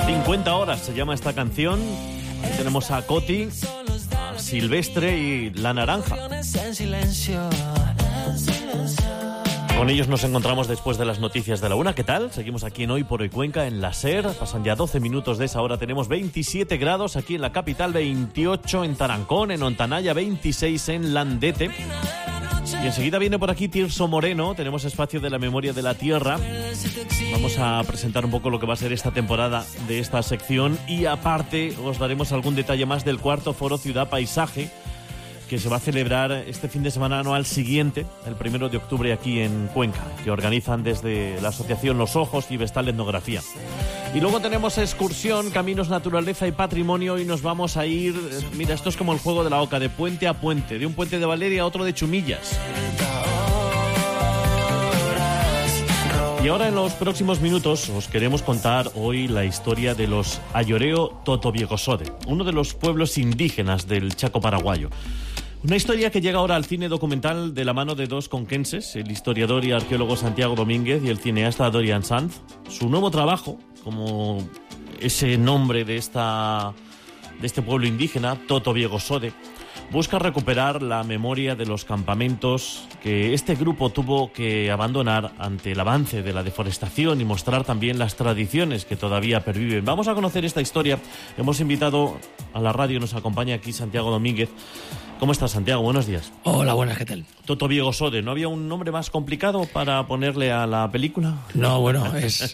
50 horas se llama esta canción. Tenemos a Coti, a Silvestre y La Naranja. Con ellos nos encontramos después de las noticias de la 1. ¿Qué tal? Seguimos aquí en Hoy por Hoy Cuenca, en la SER. Pasan ya 12 minutos de esa hora. Tenemos 27 grados aquí en la capital, 28 en Tarancón, en Ontanaya, 26 en Landete. Y enseguida viene por aquí Tirso Moreno. Tenemos espacio de la memoria de la tierra. Vamos a presentar un poco lo que va a ser esta temporada de esta sección. Y aparte os daremos algún detalle más del cuarto Foro Ciudad Paisaje, que se va a celebrar este fin de semana anual siguiente, el 1 de octubre aquí en Cuenca, que organizan desde la asociación Los Ojos y Vestal Etnografía. Y luego tenemos excursión, caminos, naturaleza y patrimonio, y nos vamos a ir, mira, esto es como el juego de la oca, de puente a puente, de un puente de Valeria a otro de Chumillas. Y ahora en los próximos minutos os queremos contar hoy la historia de los Ayoreo Totobiegosode, uno de los pueblos indígenas del Chaco paraguayo. Una historia que llega ahora al cine documental de la mano de dos conquenses, el historiador y arqueólogo Santiago Domínguez y el cineasta Dorian Sanz. Su nuevo trabajo, como ese nombre de este pueblo indígena, Totobiegosode, busca recuperar la memoria de los campamentos que este grupo tuvo que abandonar ante el avance de la deforestación y mostrar también las tradiciones que todavía perviven. Vamos a conocer esta historia. Hemos invitado a la radio, nos acompaña aquí Santiago Domínguez. ¿Cómo estás, Santiago? Buenos días. Hola, buenas, ¿qué tal? Totobiegosode, ¿no había un nombre más complicado para ponerle a la película? No, bueno, es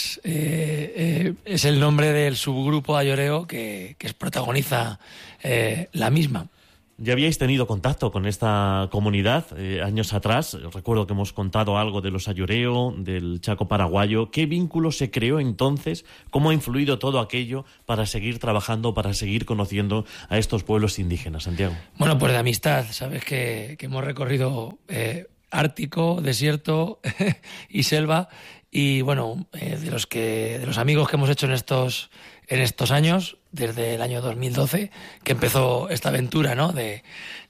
el nombre del subgrupo ayoreo que protagoniza la misma. Ya habíais tenido contacto con esta comunidad años atrás. Recuerdo que hemos contado algo de los Ayoreo, del Chaco paraguayo. ¿Qué vínculo se creó entonces? ¿Cómo ha influido todo aquello para seguir trabajando, para seguir conociendo a estos pueblos indígenas, Santiago? Bueno, pues de amistad. Sabes que hemos recorrido Ártico, desierto y selva. Y bueno, de los amigos que hemos hecho en estos años, desde el año 2012, que empezó esta aventura, ¿no? de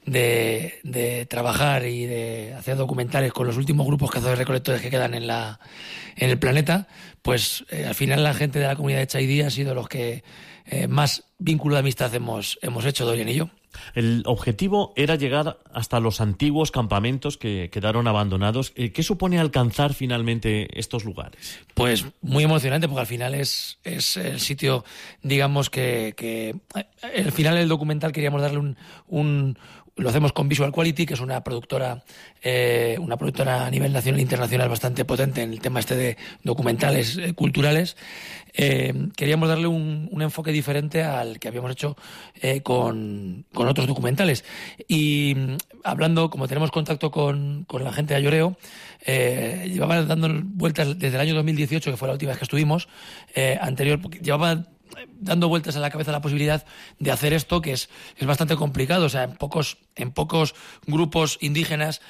trabajar y de hacer documentales con los últimos grupos cazadores recolectores que quedan en el planeta, pues al final la gente de la comunidad de Chaidí ha sido los que más vínculo de amistad hemos hecho, Dorian y yo. El objetivo era llegar hasta los antiguos campamentos que quedaron abandonados. ¿Qué supone alcanzar finalmente estos lugares? Pues muy emocionante, porque al final es el sitio, digamos que al final del documental queríamos darle lo hacemos con Visual Quality, que es una productora a nivel nacional e internacional bastante potente en el tema de documentales culturales. Queríamos darle un enfoque diferente al que habíamos hecho con otros documentales. Y hablando, como tenemos contacto con la gente de Ayoreo, llevaba dando vueltas desde el año 2018, que fue la última vez que estuvimos, llevaba dando vueltas a la cabeza la posibilidad de hacer esto, que es bastante complicado. O sea, en pocos grupos indígenas,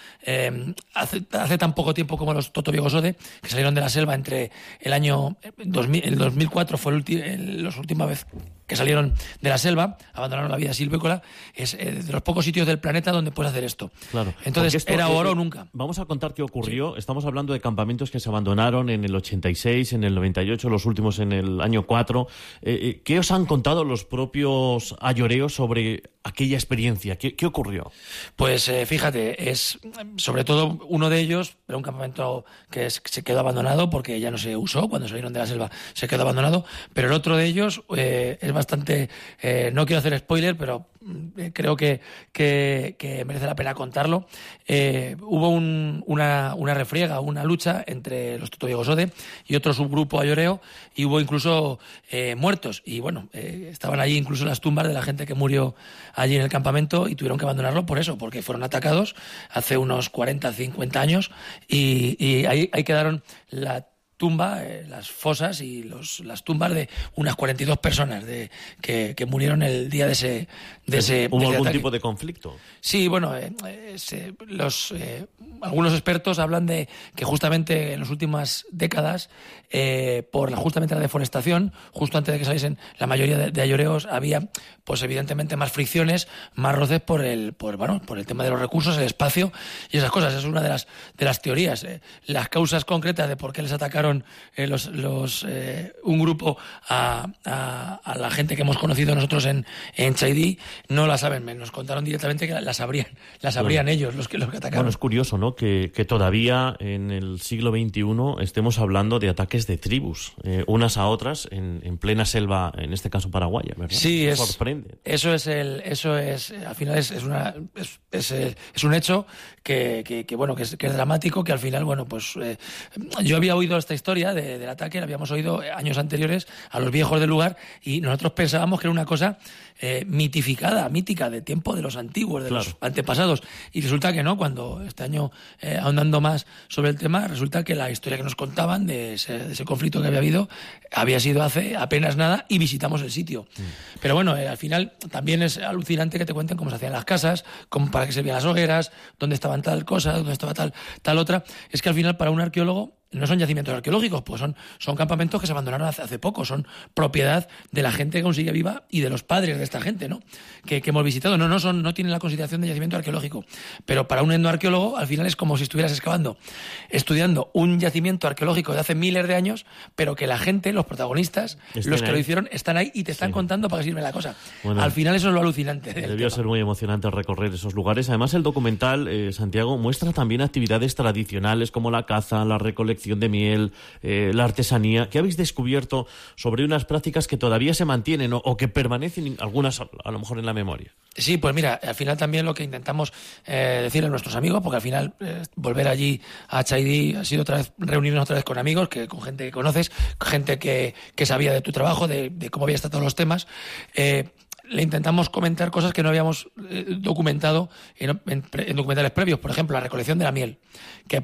hace tan poco tiempo como los Totobiegosode, que salieron de la selva entre el año 2000, el 2004 fue la última vez que salieron de la selva, abandonaron la vida silvícola. Es de los pocos sitios del planeta donde puedes hacer esto. Claro. Entonces, era ahora o nunca. Vamos a contar qué ocurrió. Sí. Estamos hablando de campamentos que se abandonaron en el 86, en el 98, los últimos en el año 4. ¿Qué os han contado los propios ayoreos sobre aquella experiencia? ¿Qué ocurrió? Pues fíjate, es sobre todo uno de ellos, era un campamento que se quedó abandonado porque ya no se usó, cuando salieron de la selva se quedó abandonado, pero el otro de ellos es bastante, no quiero hacer spoiler, pero creo que merece la pena contarlo. Hubo una refriega, una lucha entre los Totobiegosode y otro subgrupo ayoreo, y hubo incluso muertos, y bueno, estaban allí incluso las tumbas de la gente que murió allí en el campamento, y tuvieron que abandonarlo por eso, porque fueron atacados hace unos 40, 50 años, y ahí quedaron la tumba, las fosas y las tumbas de unas 42 personas que murieron el día de ese ¿Hubo algún ataque. tipo de conflicto? Sí, bueno, algunos expertos hablan de que justamente en las últimas décadas, por justamente la deforestación, justo antes de que saliesen la mayoría de ayoreos, había pues evidentemente más fricciones, más roces por el tema de los recursos, el espacio y esas cosas. Es una de las teorías. Las causas concretas de por qué les atacaron contaron un grupo a la gente que hemos conocido nosotros en Chaidí, no la saben, nos contaron directamente que las sabrían ellos, los que atacaron. Bueno, es curioso, ¿no?, que todavía en el siglo XXI estemos hablando de ataques de tribus, unas a otras en plena selva, en este caso paraguaya, ¿verdad? Sí, sorprende. Eso es al final es un hecho que es dramático, que al final, yo había oído esta historia del ataque, la habíamos oído años anteriores a los viejos del lugar, y nosotros pensábamos que era una cosa mítica, de tiempo de los antiguos, de los antepasados, y resulta que no. Cuando este año, ahondando más sobre el tema, resulta que la historia que nos contaban de ese conflicto que había habido había sido hace apenas nada, y visitamos el sitio. Pero bueno, al final también es alucinante que te cuenten cómo se hacían las casas, para qué servían las hogueras, dónde estaban tal cosa, dónde estaba tal otra. Es que al final, para un arqueólogo, no son yacimientos arqueológicos, pues son campamentos que se abandonaron hace poco, son propiedad de la gente que aún sigue viva y de los padres de esta gente, ¿no?, que hemos visitado. No tienen la consideración de yacimiento arqueológico, pero para un etnoarqueólogo al final es como si estuvieras estudiando un yacimiento arqueológico de hace miles de años, pero que la gente, los protagonistas, los que lo hicieron, están ahí y te están contando para qué sirve la cosa. Bueno, al final eso es lo alucinante. Debió ser muy emocionante recorrer esos lugares. Además, el documental, Santiago, muestra también actividades tradicionales como la caza, la recolección de miel, la artesanía, que habéis descubierto sobre unas prácticas que todavía se mantienen o que permanecen, algunas a lo mejor en la memoria. Sí, pues mira, al final también lo que intentamos decirle a nuestros amigos, porque al final volver allí a Chaidí ha sido reunirnos otra vez con amigos, con gente que conoces, gente que sabía de tu trabajo, de cómo habías tratado los temas. Le intentamos comentar cosas que no habíamos documentado en documentales previos. Por ejemplo, la recolección de la miel, que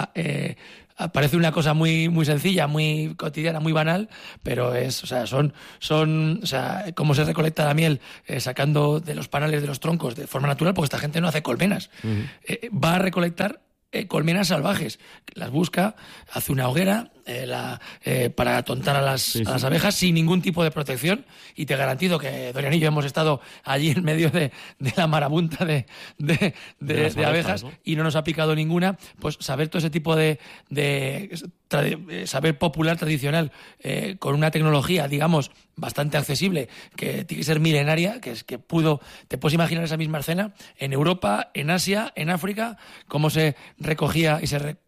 parece una cosa muy, muy sencilla, muy cotidiana, muy banal, pero son cómo se recolecta la miel sacando de los panales de los troncos de forma natural, porque esta gente no hace colmenas. Va a recolectar colmenas salvajes, las busca, hace una hoguera para atontar a las abejas sin ningún tipo de protección, y te garantizo que Dorian y yo hemos estado allí en medio de la marabunta de abejas, ¿no?, y no nos ha picado ninguna. Pues saber todo ese tipo de saber popular tradicional con una tecnología, digamos, bastante accesible, que tiene que ser milenaria, te puedes imaginar esa misma escena en Europa, en Asia, en África, cómo se recogía y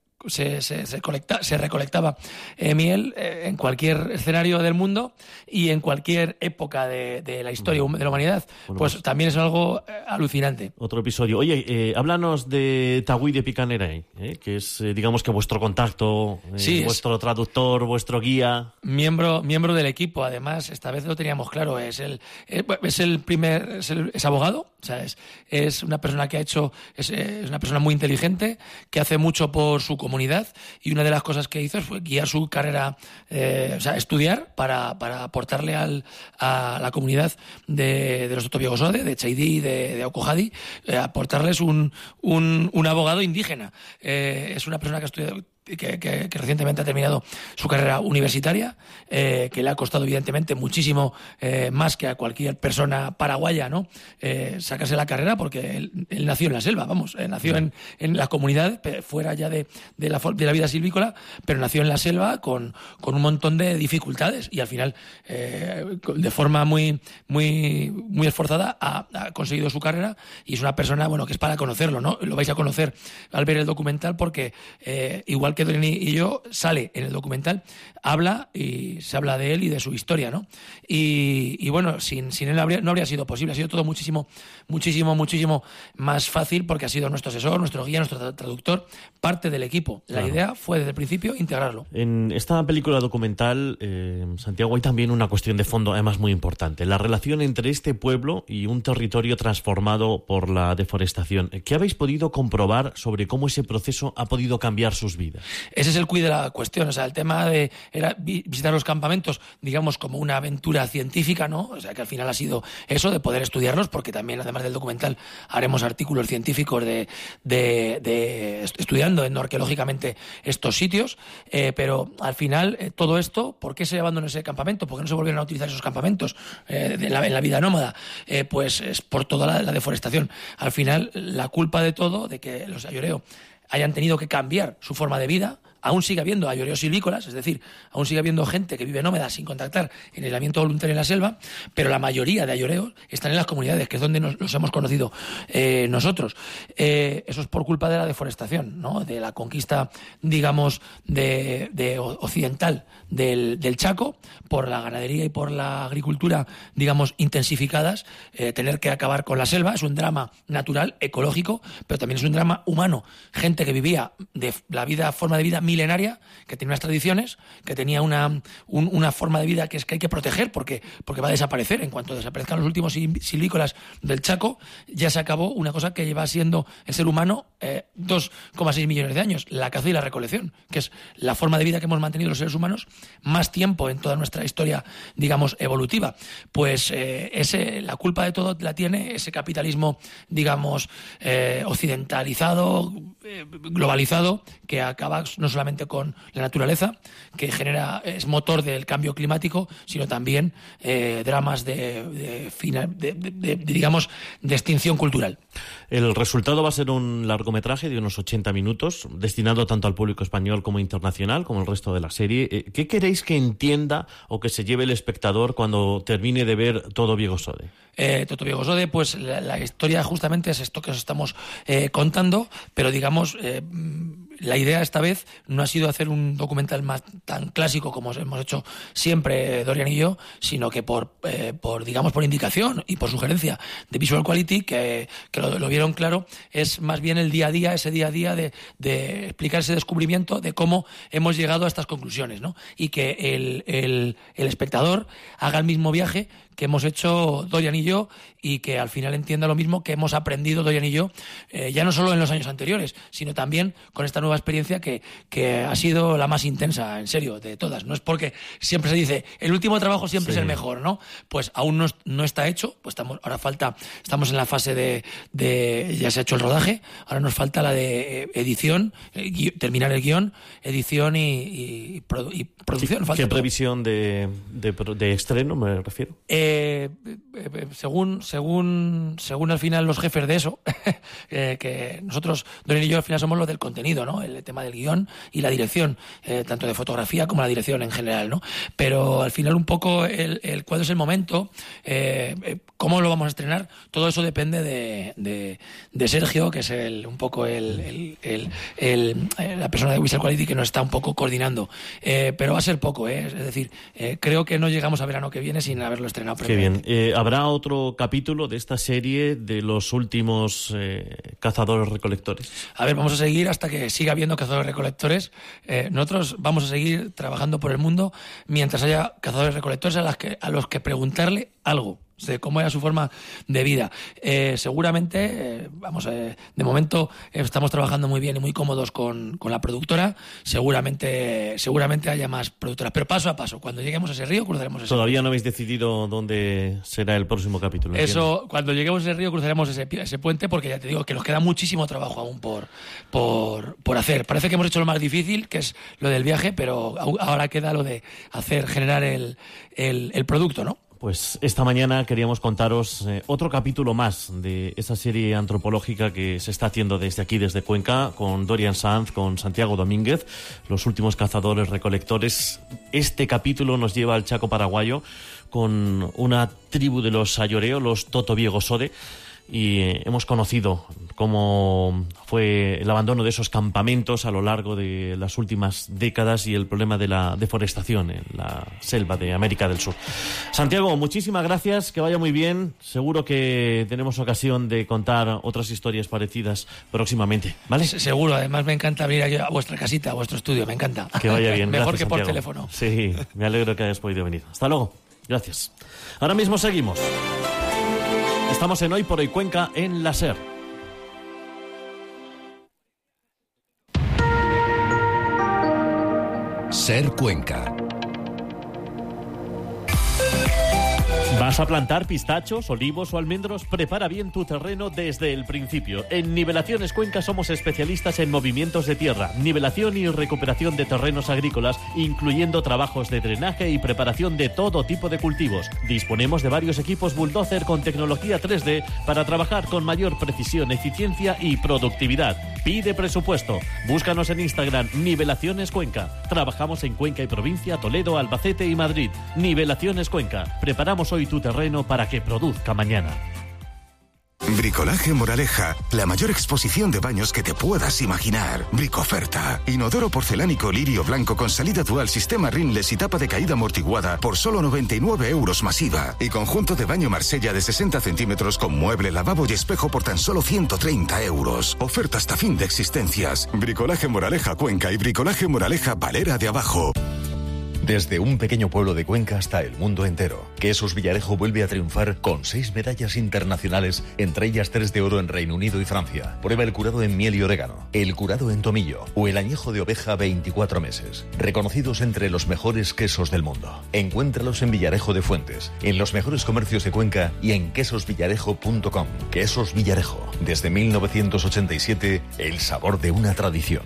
se recolectaba miel en cualquier escenario del mundo y en cualquier época de la historia de la humanidad. Pues también es algo alucinante. Otro episodio. Oye, háblanos de Tagüí de Picaneray, que es, digamos, que vuestro contacto, vuestro traductor, vuestro guía. Miembro del equipo. Además, esta vez lo teníamos claro. Es abogado. O sea, es una persona que es una persona muy inteligente, que hace mucho por su comunidad, y una de las cosas que hizo fue guiar su carrera, estudiar para aportarle a la comunidad de los Otobiogosode, de Chaidí, de Aucojadi, aportarles un abogado indígena. Es una persona que ha estudiado, que recientemente ha terminado su carrera universitaria, que le ha costado evidentemente muchísimo más que a cualquier persona paraguaya, ¿no?, sacarse la carrera, porque él nació en la selva, nació en la comunidad, fuera ya de la vida silvícola, pero nació en la selva con un montón de dificultades, y al final de forma muy, muy, muy esforzada ha conseguido su carrera, y es una persona, que es para conocerlo, ¿no? Lo vais a conocer al ver el documental, porque igual que Dorian y yo, sale en el documental, se habla de él y de su historia, ¿no? Y bueno, sin él no habría sido posible. Ha sido todo muchísimo, muchísimo, muchísimo más fácil, porque ha sido nuestro asesor, nuestro guía, nuestro traductor, parte del equipo. La idea fue desde el principio integrarlo. En esta película documental, Santiago, hay también una cuestión de fondo, además muy importante: la relación entre este pueblo y un territorio transformado por la deforestación. ¿Qué habéis podido comprobar sobre cómo ese proceso ha podido cambiar sus vidas? Ese es el quid de la cuestión. O sea, el tema era visitar los campamentos, digamos, como una aventura científica, ¿no? O sea, que al final ha sido eso, de poder estudiarlos, porque también, además del documental, haremos artículos científicos estudiando etnoarqueológicamente estos sitios, pero al final todo esto, ¿por qué se abandonó ese campamento? ¿Por qué no se volvieron a utilizar esos campamentos en la vida nómada? Pues es por toda la deforestación. Al final, la culpa de todo, de que los ayoreo hayan tenido que cambiar su forma de vida, aún sigue habiendo ayoreos silvícolas, es decir, aún sigue habiendo gente que vive nómada sin contactar en aislamiento voluntario en la selva, pero la mayoría de ayoreos están en las comunidades, que es donde los hemos conocido nosotros. Eso es por culpa de la deforestación, ¿no? De la conquista, digamos, de occidental del Chaco, por la ganadería y por la agricultura, digamos, intensificadas. Tener que acabar con la selva es un drama natural, ecológico, pero también es un drama humano. Gente que vivía de la forma de vida milenaria, que tenía unas tradiciones, que tenía una forma de vida que hay que proteger porque va a desaparecer. En cuanto desaparezcan los últimos silvícolas del Chaco, ya se acabó una cosa que lleva siendo el ser humano 2,6 millones de años, la caza y la recolección, que es la forma de vida que hemos mantenido los seres humanos más tiempo en toda nuestra historia, digamos, evolutiva. Pues la culpa de todo la tiene ese capitalismo, digamos, occidentalizado, globalizado, que acaba no solamente con la naturaleza, que es motor del cambio climático, sino también dramas digamos, de extinción cultural. El resultado va a ser un largometraje de unos 80 minutos, destinado tanto al público español como internacional, como el resto de la serie. ¿Qué queréis que entienda o que se lleve el espectador cuando termine de ver Todo Biego Sode? Todo Biego Sode, pues la historia justamente es esto que os estamos contando, pero digamos, la idea esta vez no ha sido hacer un documental más tan clásico como hemos hecho siempre Dorian y yo, sino que por indicación y por sugerencia de Visual Quality, que lo vieron claro, es más bien el día a día, ese día a día de explicar ese descubrimiento de cómo hemos llegado a estas conclusiones, ¿no? Y que el espectador haga el mismo viaje que hemos hecho Dorian y yo, y que al final entienda lo mismo que hemos aprendido Dorian y yo, ya no solo en los años anteriores, sino también con esta nueva experiencia que ha sido la más intensa, en serio, de todas. No es porque siempre se dice, el último trabajo siempre es el mejor, ¿no? Pues aún no está hecho, pues estamos en la fase de ya se ha hecho el rodaje, ahora nos falta la de edición, terminar el guión, edición y producción. ¿Qué previsión de estreno me refiero? Según al final los jefes de eso, que nosotros, Dorian y yo, al final somos los del contenido, ¿no? El tema del guión y la dirección, tanto de fotografía como la dirección en general, ¿no? Pero al final un poco cuándo es el momento, cómo lo vamos a estrenar, todo eso depende de Sergio, que es un poco la persona de Visual Quality que nos está un poco coordinando. Pero va a ser poco, es decir, creo que no llegamos a verano que viene sin haberlo estrenado. Qué bien. ¿Habrá otro capítulo de esta serie de los últimos cazadores-recolectores? A ver, vamos a seguir hasta que siga habiendo cazadores-recolectores. Nosotros vamos a seguir trabajando por el mundo mientras haya cazadores-recolectores a los que preguntarle algo de cómo era su forma de vida. Seguramente, de momento estamos trabajando muy bien y muy cómodos con la productora. Seguramente haya más productoras, pero paso a paso. Cuando lleguemos a ese río, cruzaremos ese ¿Todavía puente. no habéis decidido dónde será el próximo capítulo? Eso, cuando lleguemos a ese río, cruzaremos ese puente, porque ya te digo que nos queda muchísimo trabajo aún por hacer. Parece que hemos hecho lo más difícil, que es lo del viaje, pero ahora queda lo de generar el producto, ¿no? Pues esta mañana queríamos contaros otro capítulo más de esa serie antropológica que se está haciendo desde aquí, desde Cuenca, con Dorian Sanz, con Santiago Domínguez, los últimos cazadores recolectores. Este capítulo nos lleva al Chaco paraguayo con una tribu de los Ayoreo, los Toto Biego Sode, y hemos conocido cómo fue el abandono de esos campamentos a lo largo de las últimas décadas y el problema de la deforestación en la selva de América del Sur. Santiago, muchísimas gracias, que vaya muy bien. Seguro que tenemos ocasión de contar otras historias parecidas próximamente, ¿vale? Seguro, además me encanta venir aquí a vuestra casita, a vuestro estudio, me encanta. Que vaya bien. Mejor Gracias, que por Santiago. teléfono. Sí, me alegro que hayas podido venir. Hasta luego. Gracias. Ahora mismo seguimos. Estamos en Hoy por Hoy Cuenca en la SER. SER Cuenca. ¿Vas a plantar pistachos, olivos o almendros? Prepara bien tu terreno desde el principio. En Nivelaciones Cuenca somos especialistas en movimientos de tierra, nivelación y recuperación de terrenos agrícolas, incluyendo trabajos de drenaje y preparación de todo tipo de cultivos. Disponemos de varios equipos bulldozer con tecnología 3D para trabajar con mayor precisión, eficiencia y productividad. Pide presupuesto. Búscanos en Instagram, Nivelaciones Cuenca. Trabajamos en Cuenca y provincia, Toledo, Albacete y Madrid. Nivelaciones Cuenca. Preparamos hoy tu terreno para que produzca mañana. Bricolaje Moraleja, la mayor exposición de baños que te puedas imaginar. Bricoferta. Inodoro porcelánico lirio blanco con salida dual, sistema rinless y tapa de caída amortiguada por solo 99 euros masiva. Y conjunto de baño Marsella de 60 centímetros con mueble, lavabo y espejo por tan solo 130 euros. Oferta hasta fin de existencias. Bricolaje Moraleja Cuenca y Bricolaje Moraleja Valera de Abajo. Desde un pequeño pueblo de Cuenca hasta el mundo entero, Quesos Villarejo vuelve a triunfar con 6 medallas internacionales, entre ellas 3 de oro en Reino Unido y Francia. Prueba el curado en miel y orégano, el curado en tomillo o el añejo de oveja 24 meses. Reconocidos entre los mejores quesos del mundo. Encuéntralos en Villarejo de Fuentes, en los mejores comercios de Cuenca y en quesosvillarejo.com. Quesos Villarejo, desde 1987, el sabor de una tradición.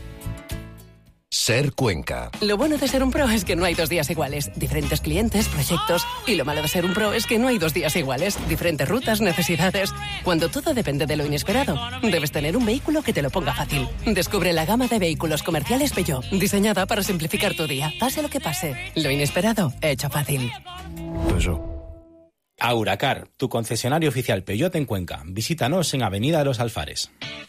Ser Cuenca. Lo bueno de ser un pro es que no hay 2 días iguales. Diferentes clientes, proyectos. Y lo malo de ser un pro es que no hay 2 días iguales. Diferentes rutas, necesidades. Cuando todo depende de lo inesperado, debes tener un vehículo que te lo ponga fácil. Descubre la gama de vehículos comerciales Peugeot, diseñada para simplificar tu día. Pase lo que pase, lo inesperado, hecho fácil. Auracar, tu concesionario oficial Peugeot en Cuenca. Visítanos en Avenida de los Alfares.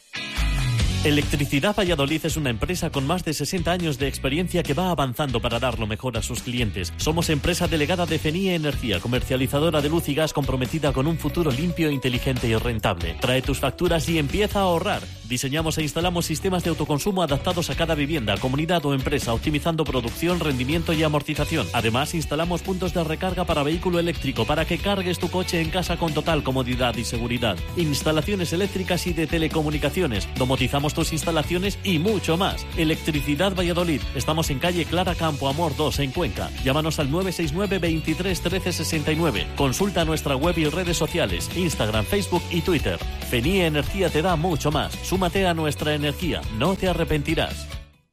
Electricidad Valladolid es una empresa con más de 60 años de experiencia que va avanzando para dar lo mejor a sus clientes. Somos empresa delegada de FENIE Energía, comercializadora de luz y gas comprometida con un futuro limpio, inteligente y rentable. Trae tus facturas y empieza a ahorrar. Diseñamos e instalamos sistemas de autoconsumo adaptados a cada vivienda, comunidad o empresa, optimizando producción, rendimiento y amortización. Además, instalamos puntos de recarga para vehículo eléctrico para que cargues tu coche en casa con total comodidad y seguridad. Instalaciones eléctricas y de telecomunicaciones. Domotizamos tus instalaciones y mucho más. Electricidad Valladolid. Estamos en calle Clara Campo Amor 2 en Cuenca. Llámanos al 969 23 13 69. Consulta nuestra web y redes sociales, Instagram, Facebook y Twitter. FENIE Energía te da mucho más. Súmate a nuestra energía. No te arrepentirás.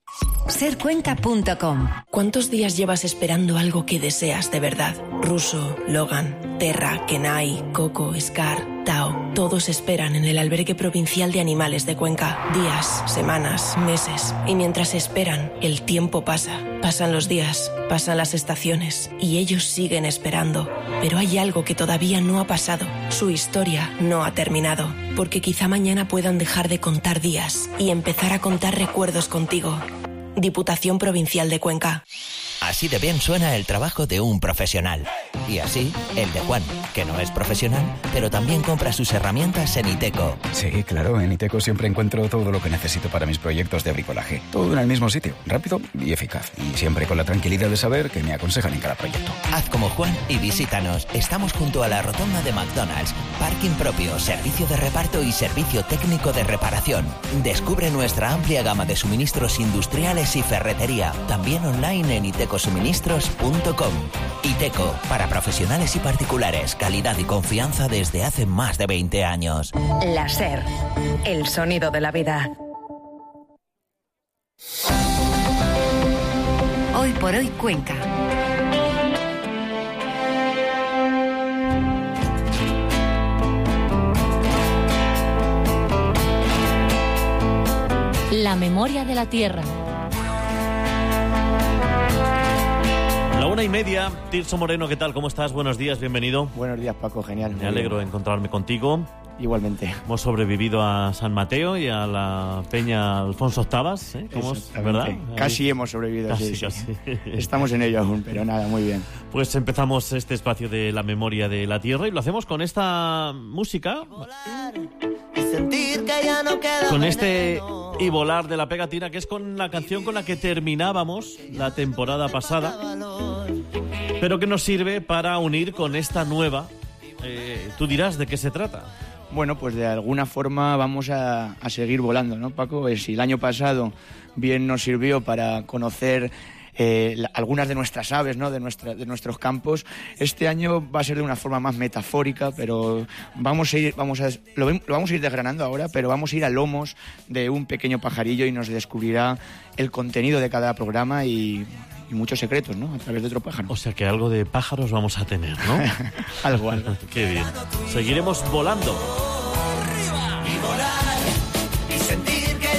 Sercuenca.com. ¿Cuántos días llevas esperando algo que deseas de verdad? Russo, Logan, Terra, Kenai, Coco, Scar, Tao. Todos esperan en el albergue provincial de animales de Cuenca. Días, semanas, meses. Y mientras esperan, el tiempo pasa. Pasan los días, pasan las estaciones. Y ellos siguen esperando. Pero hay algo que todavía no ha pasado. Su historia no ha terminado. Porque quizá mañana puedan dejar de contar días y empezar a contar recuerdos contigo. Diputación Provincial de Cuenca. Así de bien suena el trabajo de un profesional. Y así, el de Juan, que no es profesional, pero también compra sus herramientas en Iteco. Sí, claro, en Iteco siempre encuentro todo lo que necesito para mis proyectos de bricolaje. Todo en el mismo sitio, rápido y eficaz. Y siempre con la tranquilidad de saber que me aconsejan en cada proyecto. Haz como Juan y visítanos. Estamos junto a la rotonda de McDonald's. Parking propio, servicio de reparto y servicio técnico de reparación. Descubre nuestra amplia gama de suministros industriales y ferretería. También online en itecosuministros.com. Iteco, para profesionales y particulares. Calidad y confianza desde hace más de 20 años. La SER, el sonido de la vida. Hoy por hoy Cuenca. La memoria de la tierra. La 1:30, Tirso Moreno, ¿qué tal? ¿Cómo estás? Buenos días, bienvenido. Buenos días, Paco, genial. Me alegro de encontrarme contigo. Igualmente. Hemos sobrevivido a San Mateo y a la Peña Alfonso Octavas, ¿eh? ¿Verdad? Casi hemos sobrevivido, casi, sí. Casi. Estamos en ello aún, pero nada, muy bien. Pues empezamos este espacio de la memoria de la tierra y lo hacemos con esta música. Con este Y Volar de La Pegatina, que es con la canción con la que terminábamos la temporada pasada, pero que nos sirve para unir con esta nueva. Tú dirás de qué se trata. Bueno, pues de alguna forma vamos a seguir volando, ¿no, Paco? Si el año pasado bien nos sirvió para conocer algunas de nuestras aves, ¿no? de nuestros campos, este año va a ser de una forma más metafórica, pero lo vamos a ir desgranando ahora, pero vamos a ir a lomos de un pequeño pajarillo y nos descubrirá el contenido de cada programa y muchos secretos, ¿no? A través de otro pájaro. O sea que algo de pájaros vamos a tener, ¿no? algo. Qué bien. Seguiremos volando. Y volar y sentir que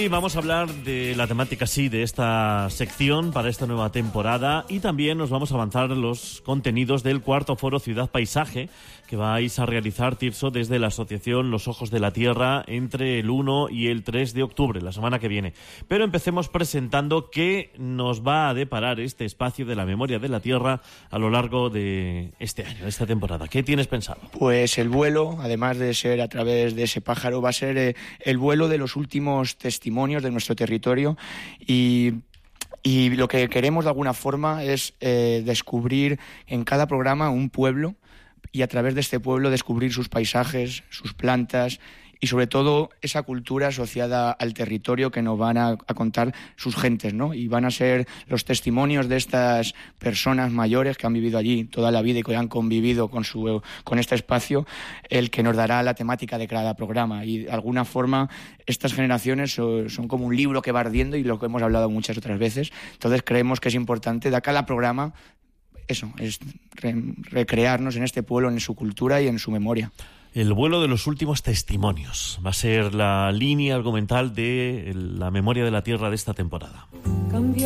Hoy vamos a hablar de la temática, sí, de esta sección para esta nueva temporada, y también nos vamos a avanzar los contenidos del cuarto foro Ciudad Paisaje que vais a realizar, Tirso, desde la asociación Los Ojos de la Tierra entre el 1 y el 3 de octubre, la semana que viene. Pero empecemos presentando qué nos va a deparar este espacio de la memoria de la Tierra a lo largo de este año, de esta temporada. ¿Qué tienes pensado? Pues el vuelo, además de ser a través de ese pájaro, va a ser el vuelo de los últimos testimonios de nuestro territorio, y lo que queremos de alguna forma es descubrir en cada programa un pueblo, y a través de este pueblo descubrir sus paisajes, sus plantas y sobre todo esa cultura asociada al territorio que nos van a contar sus gentes, ¿no? Y van a ser los testimonios de estas personas mayores que han vivido allí toda la vida y que han convivido con este espacio, el que nos dará la temática de cada programa. Y de alguna forma estas generaciones son como un libro que va ardiendo, y lo que hemos hablado muchas otras veces. Entonces creemos que es importante de cada programa eso, es recrearnos en este pueblo, en su cultura y en su memoria. El vuelo de los últimos testimonios va a ser la línea argumental de la memoria de la Tierra de esta temporada.